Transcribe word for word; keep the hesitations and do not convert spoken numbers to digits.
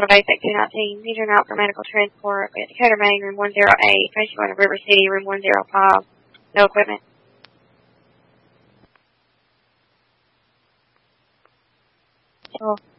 Hospital Basic two nineteen. These are not for medical transport. We at Decatur Main, room one oh eight. Patient going to River City, room one oh five. No equipment. Oh.